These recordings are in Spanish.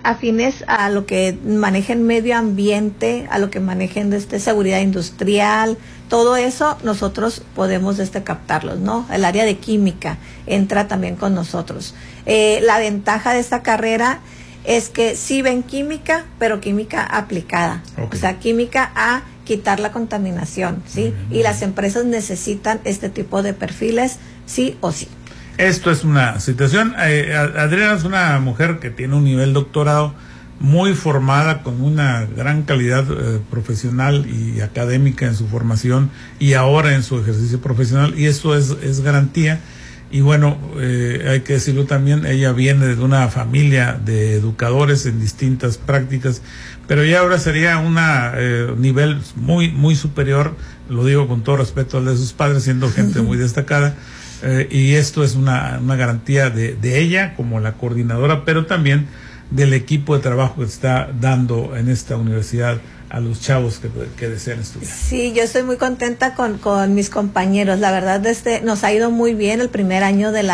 afines a lo que manejen medio ambiente, a lo que manejen seguridad industrial, todo eso nosotros podemos captarlos, ¿no? El área de química entra también con nosotros. La ventaja de esta carrera es que sí ven química, pero química aplicada. Okay. O sea, química a quitar la contaminación, ¿sí? Y las empresas necesitan este tipo de perfiles, sí o sí. Esto es una situación. Adriana es una mujer que tiene un nivel doctorado, muy formada, con una gran calidad profesional y académica en su formación y ahora en su ejercicio profesional, y eso es garantía. Y bueno, hay que decirlo también, ella viene de una familia de educadores en distintas prácticas, pero ya ahora sería un nivel muy superior, lo digo con todo respeto al de sus padres, siendo gente muy destacada. Y esto es una garantía de ella como la coordinadora, pero también del equipo de trabajo que está dando en esta universidad a los chavos que desean estudiar. Sí, yo estoy muy contenta con mis compañeros. La verdad, nos ha ido muy bien el primer año de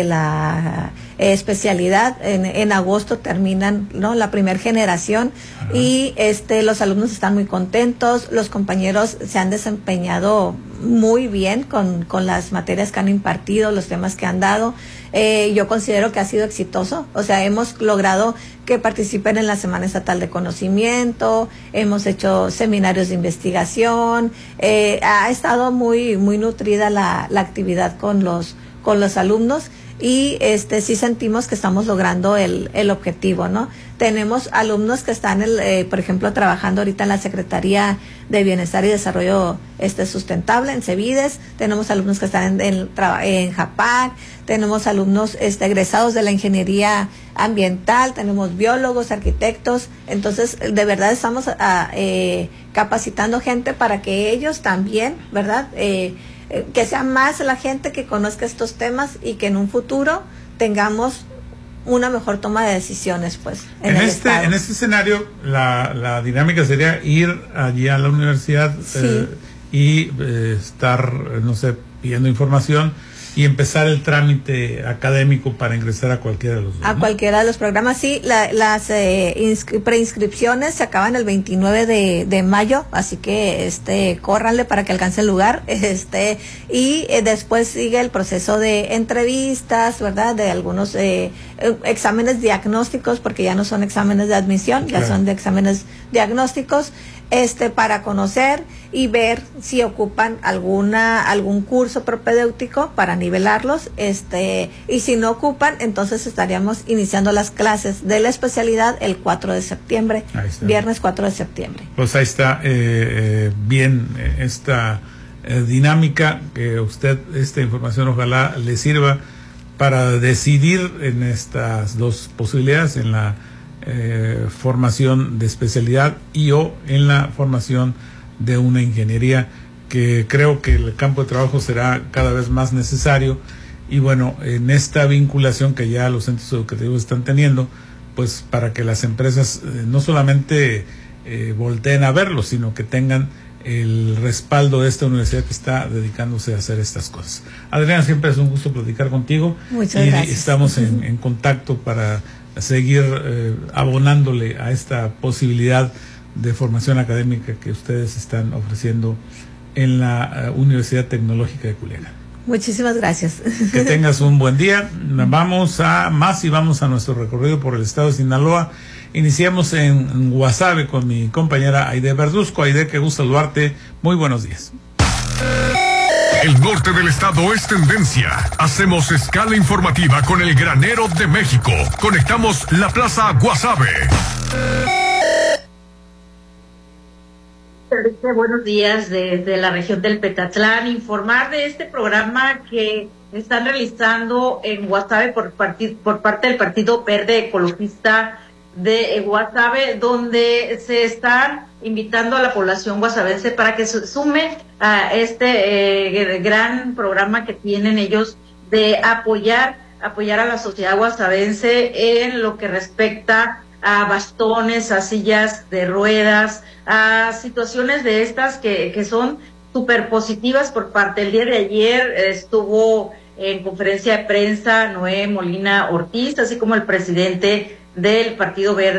la especialidad. En agosto terminan, ¿no?, la primera generación. Ajá. Y los alumnos están muy contentos. Los compañeros se han desempeñado muy bien con las materias que han impartido, los temas que han dado. Yo considero que ha sido exitoso. O sea, hemos logrado que participen en la Semana Estatal de Conocimiento, hemos hecho seminarios de investigación, ha estado muy nutrida la actividad con los alumnos, y sí sentimos que estamos logrando el objetivo, ¿no? Tenemos alumnos que están, por ejemplo, trabajando ahorita en la Secretaría de Bienestar y Desarrollo Sustentable, en CEBIDES. Tenemos alumnos que están en JAPAC, tenemos alumnos egresados de la Ingeniería Ambiental, tenemos biólogos, arquitectos. Entonces, de verdad estamos capacitando gente para que ellos también, ¿verdad?, que sea más la gente que conozca estos temas, y que en un futuro tengamos una mejor toma de decisiones, pues, en este escenario. La dinámica sería ir allí a la universidad, sí, y estar, no sé, pidiendo información y empezar el trámite académico para ingresar a cualquiera de los dos, a cualquiera de los programas. Sí, las preinscripciones se acaban el 29 de mayo, así que córranle para que alcance el lugar, y después sigue el proceso de entrevistas, ¿verdad?, de algunos exámenes diagnósticos, porque ya no son exámenes de admisión, ya son de exámenes diagnósticos, para conocer y ver si ocupan algún curso propedéutico para nivelarlos, y si no ocupan, entonces estaríamos iniciando las clases de la especialidad el 4 de septiembre, viernes 4 de septiembre. Pues ahí está, bien, esta dinámica, que esta información ojalá le sirva para decidir en estas dos posibilidades, en la formación de especialidad o en la formación de una ingeniería, que creo que el campo de trabajo será cada vez más necesario. Y bueno, en esta vinculación que ya los centros educativos están teniendo, pues para que las empresas no solamente volteen a verlo, sino que tengan el respaldo de esta universidad que está dedicándose a hacer estas cosas. Adriana, siempre es un gusto platicar contigo. Muchas gracias. Estamos en contacto para seguir abonándole a esta posibilidad de formación académica que ustedes están ofreciendo en la Universidad Tecnológica de Culiacán. Muchísimas gracias. Que tengas un buen día. Vamos a nuestro recorrido por el estado de Sinaloa. Iniciamos en Guasave con mi compañera Aide Verduzco. Aide, qué gusto saludarte. Muy buenos días. El norte del estado es tendencia. Hacemos escala informativa con el granero de México. Conectamos la Plaza Guasave. Buenos días desde la región del Petatlán. Informar de este programa que están realizando en Guasave por parte del Partido Verde Ecologista de Guasave, donde se están invitando a la población guasavense para que se sume a este gran programa que tienen ellos de apoyar a la sociedad guasavense en lo que respecta a bastones, a sillas de ruedas, a situaciones de estas que son súper positivas por parte. El día de ayer estuvo en conferencia de prensa Noé Molina Ortiz, así como el presidente del Partido Verde